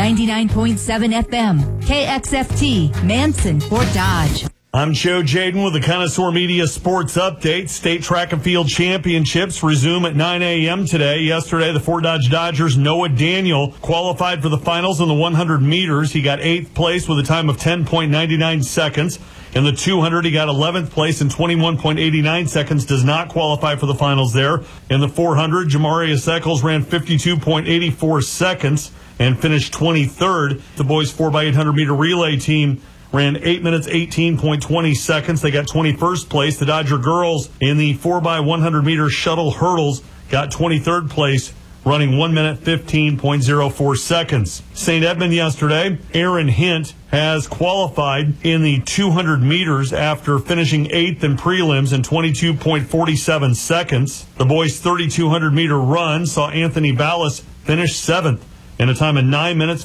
99.7 FM, KXFT, Manson, Fort Dodge. I'm Joe Jaden with the Connoisseur Media Sports Update. State Track and Field Championships resume at 9 a.m. today. Yesterday, the Fort Dodge Dodgers' Noah Daniel qualified for the finals in the 100 meters. He got 8th place with a time of 10.99 seconds. In the 200, he got 11th place in 21.89 seconds. Does not qualify for the finals there. In the 400, Jamarius Eccles ran 52.84 seconds and finished 23rd. The boys 4x800 meter relay team ran 8 minutes, 18.20 seconds. They got 21st place. The Dodger girls in the 4x100 meter shuttle hurdles got 23rd place, running 1 minute, 15.04 seconds. St. Edmund yesterday, Aaron Hint has qualified in the 200 meters after finishing 8th in prelims in 22.47 seconds. The boys' 3,200 meter run saw Anthony Ballas finish 7th. in a time of 9 minutes,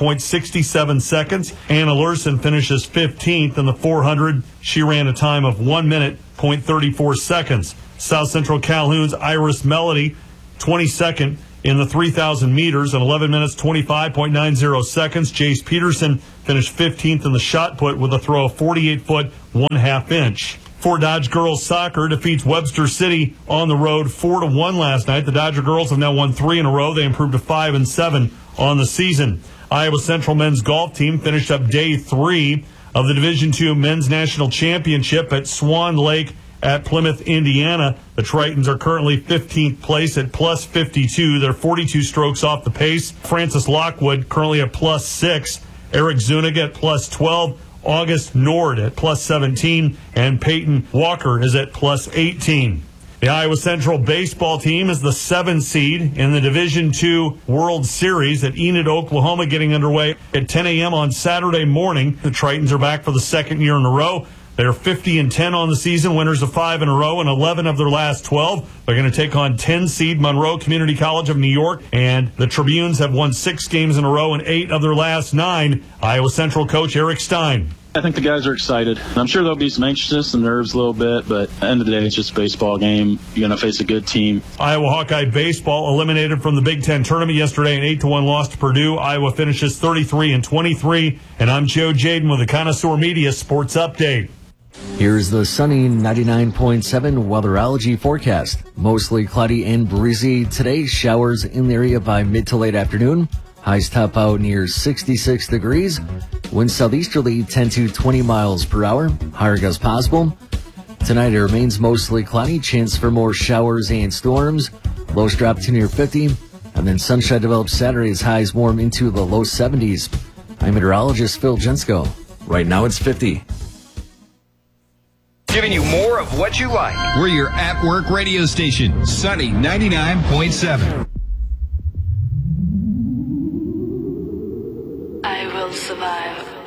50.67 seconds. Anna Lurson finishes 15th in the 400. She ran a time of 1 minute, 0.34 seconds. South Central Calhoun's Iris Melody, 22nd in the 3,000 meters in 11 minutes, 25.90 seconds. Jace Peterson finished 15th in the shot put with a throw of 48 foot, 1/2 inch. Fort Dodge girls soccer defeats Webster City on the road 4-1 last night. The Dodger girls have now won 3 in a row. They improved to 5-7 on the season. Iowa Central men's golf team finished up day 3 of the Division II men's national championship at Swan Lake at Plymouth, Indiana. The Tritons are currently 15th place at plus 52. They're 42 strokes off the pace. Francis Lockwood currently at plus 6. Eric Zuniga at plus 12. August Nord at plus 17, and Peyton Walker is at plus 18. The Iowa Central baseball team is the 7th seed in the Division II World Series at Enid, Oklahoma, getting underway at 10 a.m. on Saturday morning. The Tritons are back for the second year in a row. They're 50-10 on the season, winners of 5 in a row and 11 of their last 12. They're going to take on 10 seed Monroe Community College of New York, and the Tribunes have won 6 games in a row and 8 of their last 9. Iowa Central coach Eric Stein. I think the guys are excited. I'm sure there'll be some anxiousness and nerves a little bit, but at the end of the day, it's just a baseball game. You're going to face a good team. Iowa Hawkeye baseball eliminated from the Big Ten tournament yesterday, an 8-1 loss to Purdue. Iowa finishes 33-23, and I'm Joe Jaden with the Connoisseur Media Sports Update. Here's the sunny 99.7 weatherology forecast. Mostly cloudy and breezy today. Showers in the area by mid to late afternoon. Highs top out near 66 degrees. Winds southeasterly 10 to 20 miles per hour. Higher gusts possible. Tonight it remains mostly cloudy. Chance for more showers and storms. Lows drop to near 50. And then sunshine develops Saturday as highs warm into the low 70s. I'm meteorologist Phil Jensko. Right now it's 50. Giving you more of what you like. We're your at-work radio station, Sunny 99.7. I will survive.